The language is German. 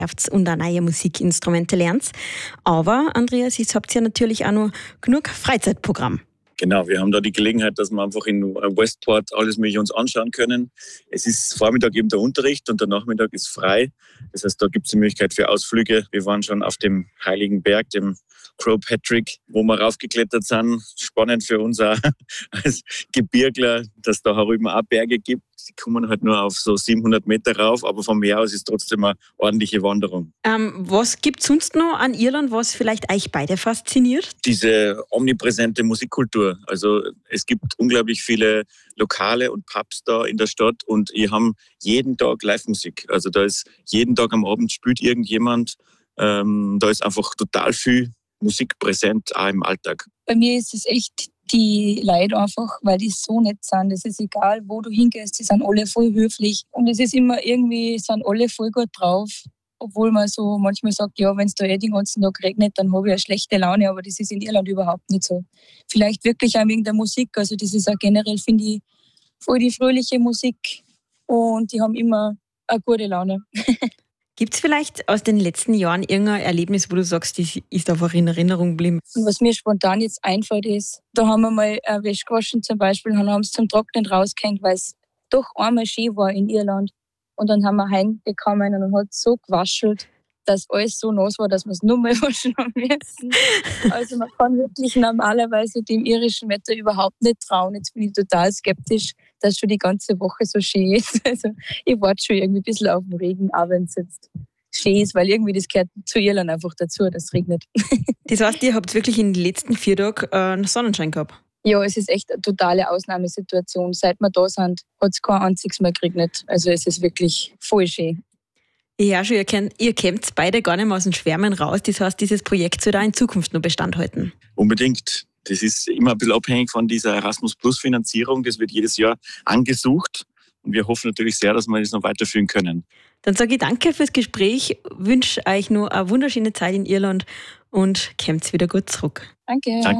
und auch neue Musikinstrumente lernt. Aber, Andreas, jetzt habt ihr natürlich auch noch genug Freizeitprogramm. Genau, wir haben da die Gelegenheit, dass wir einfach in Westport alles Mögliche uns anschauen können. Es ist Vormittag eben der Unterricht und der Nachmittag ist frei. Das heißt, da gibt es die Möglichkeit für Ausflüge. Wir waren schon auf dem Heiligen Berg, dem Croagh Patrick, wo wir raufgeklettert sind. Spannend für uns auch als Gebirgler, dass es da herüben auch Berge gibt. Die kommen halt nur auf so 700 Meter rauf, aber vom Meer aus ist es trotzdem eine ordentliche Wanderung. Was gibt es sonst noch an Irland, was vielleicht euch beide fasziniert? Diese omnipräsente Musikkultur. Also es gibt unglaublich viele Lokale und Pubs da in der Stadt und die haben jeden Tag Live-Musik. Also da ist jeden Tag am Abend spielt irgendjemand. Da ist einfach total viel Musik präsent, auch im Alltag. Bei mir ist es echt die Leute einfach, weil die so nett sind. Es ist egal, wo du hingehst, die sind alle voll höflich. Und es ist immer irgendwie, sind alle voll gut drauf. Obwohl man so manchmal sagt, ja, wenn es da den ganzen Tag regnet, dann habe ich eine schlechte Laune. Aber das ist in Irland überhaupt nicht so. Vielleicht wirklich auch wegen der Musik. Also das ist auch generell, finde ich, voll die fröhliche Musik. Und die haben immer eine gute Laune. Gibt es vielleicht aus den letzten Jahren irgendein Erlebnis, wo du sagst, das ist einfach in Erinnerung geblieben? Und was mir spontan jetzt einfällt ist, da haben wir mal eine Wäsche gewaschen zum Beispiel und haben es zum Trocknen rausgehängt, weil es doch einmal schön war in Irland. Und dann haben wir heimgekommen und hat so gewaschelt, dass alles so nass war, dass wir es nur mal waschen haben müssen. Also man kann wirklich normalerweise dem irischen Wetter überhaupt nicht trauen. Jetzt bin ich total skeptisch, dass schon die ganze Woche so schön ist. Also ich warte schon irgendwie ein bisschen auf den Regen, auch wenn es jetzt schön ist, weil irgendwie das gehört zu Irland einfach dazu, dass es regnet. Das heißt, ihr habt wirklich in den letzten 4 Tagen Sonnenschein gehabt? Ja, es ist echt eine totale Ausnahmesituation. Seit wir da sind, hat es kein einziges Mal geregnet. Also es ist wirklich voll schön. Ja, schon, ihr kämt beide gar nicht mehr aus dem Schwärmen raus. Das heißt, dieses Projekt soll auch in Zukunft noch Bestand halten. Unbedingt. Das ist immer ein bisschen abhängig von dieser Erasmus-Plus-Finanzierung. Das wird jedes Jahr angesucht. Und wir hoffen natürlich sehr, dass wir das noch weiterführen können. Dann sage ich danke fürs Gespräch, wünsche euch noch eine wunderschöne Zeit in Irland und kommt wieder gut zurück. Danke. Danke.